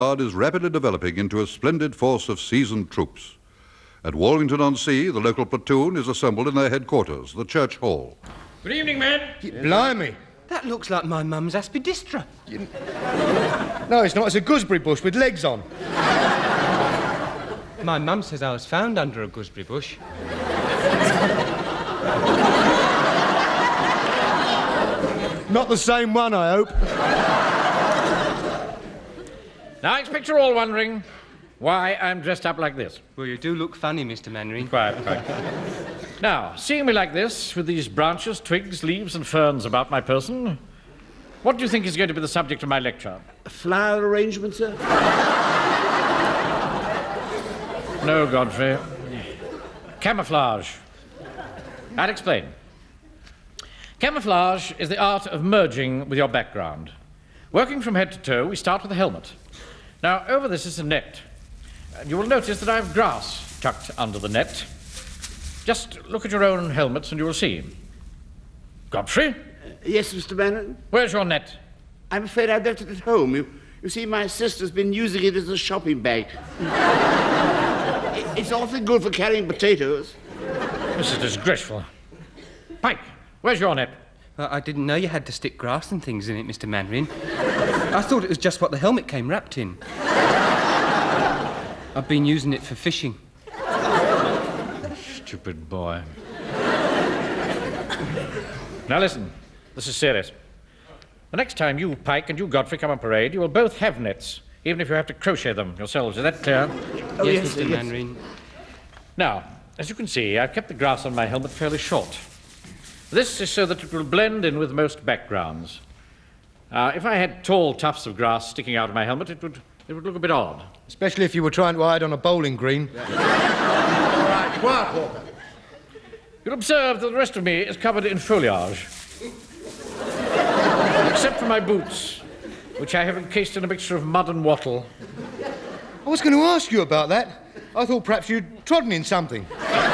Guard is rapidly developing into a splendid force of seasoned troops. At Wallington-on-Sea, the local platoon is assembled in their headquarters, the Church Hall. Good evening, men. Blimey. That looks like my mum's aspidistra. No, it's not. It's a gooseberry bush with legs on. My mum says I was found under a gooseberry bush. Not the same one, I hope. Now, I expect you're all wondering why I'm dressed up like this. Well, you do look funny, Mr. Mannering. Quiet. Now, seeing me like this, with these branches, twigs, leaves and ferns about my person, what do you think is going to be the subject of my lecture? A flower arrangement, sir? No, Godfrey. Camouflage. I'll explain. Camouflage is the art of merging with your background. Working from head to toe, we start with a helmet. Now, over this is a net. And you will notice that I have grass tucked under the net. Just look at your own helmets and you will see. Godfrey? Yes, Mr. Bannon? Where's your net? I'm afraid I left it at home. You see, my sister's been using it as a shopping bag. It's awfully good for carrying potatoes. This is disgraceful. Pike, where's your net? I didn't know you had to stick grass and things in it, Mr. Mannering. I thought it was just what the helmet came wrapped in. I've been using it for fishing. Stupid boy. Now listen, this is serious. The next time you, Pike, and you, Godfrey, come on parade, you will both have nets, even if you have to crochet them yourselves. Is that clear? Oh, yes, Mr. Mannering. Now, as you can see, I've kept the grass on my helmet fairly short. This is so that it will blend in with most backgrounds. If I had tall tufts of grass sticking out of my helmet, it would look a bit odd. Especially if you were trying to hide on a bowling green. All right, quiet, Walker. You'll observe that the rest of me is covered in foliage. Except for my boots, which I have encased in a mixture of mud and wattle. I was going to ask you about that. I thought perhaps you'd trodden in something.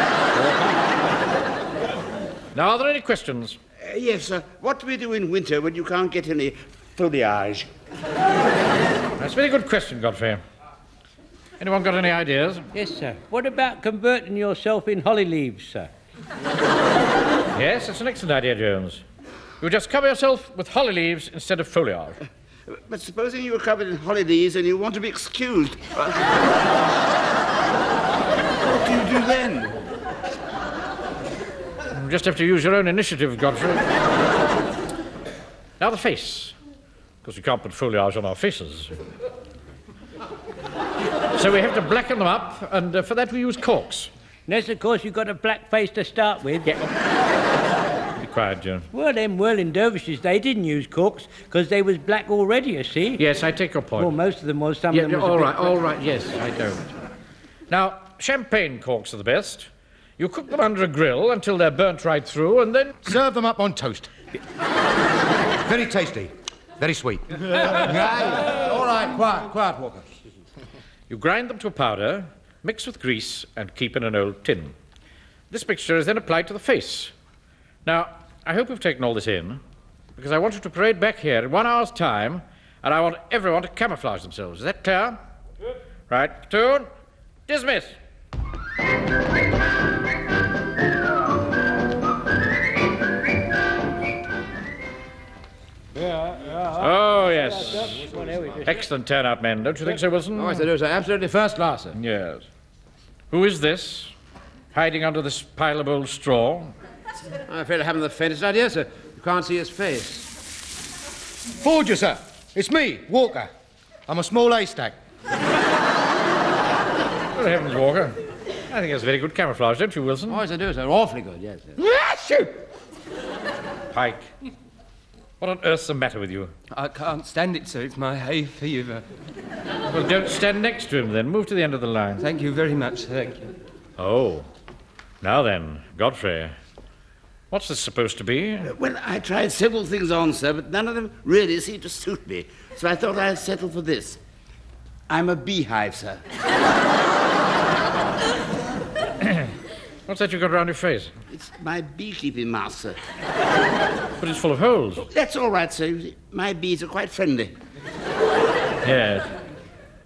Now, are there any questions? Yes, sir. What do we do in winter when you can't get any foliage? That's a very good question, Godfrey. Anyone got any ideas? Yes, sir. What about converting yourself in holly leaves, sir? Yes, that's an excellent idea, Jones. You just cover yourself with holly leaves instead of foliage. But supposing you were covered in holly leaves and you want to be excused, what do you do then? You just have to use your own initiative, Godfrey. Now the face, because we can't put foliage on our faces. So we have to blacken them up, and for that we use corks. Unless, of course, you've got a black face to start with. Yeah. Be quiet, Jones. Well, them whirling dervishes, they didn't use corks because they was black already, you see. Yes, I take your point. Well, most of them was. Some Yeah, of them was all right, yes, I don't. Now, champagne corks are the best. You cook them under a grill until they're burnt right through, and then... Serve them up on toast. Very tasty. Very sweet. All right, quiet, Walker. You grind them to a powder, mix with grease, and keep in an old tin. This mixture is then applied to the face. Now, I hope you've taken all this in, because I want you to parade back here in 1 hour's time, and I want everyone to camouflage themselves. Is that clear? Good. Right, platoon, dismiss. Oh, yes. Excellent turnout, men. Don't you think so, Wilson? Oh, yes, I do, sir. Absolutely first class, sir. Yes. Who is this, hiding under this pile of old straw? I'm afraid I haven't the faintest idea, sir. You can't see his face. Forger, sir. It's me, Walker. I'm a small haystack. Good heavens, Walker. I think that's very good camouflage, don't you, Wilson? Oh, yes, I do, sir. Awfully good, yes, sir. Pike. What on earth's the matter with you? I can't stand it, sir. It's my hay fever. Well, don't stand next to him, then. Move to the end of the line. Thank you very much, thank you. Oh. Now then, Godfrey. What's this supposed to be? Well, I tried several things on, sir, but none of them really seemed to suit me. So I thought I'd settle for this. I'm a beehive, sir. What's that you got around your face? It's my beekeeping mask, sir. But it's full of holes. That's all right, sir. You see, my bees are quite friendly. Yes.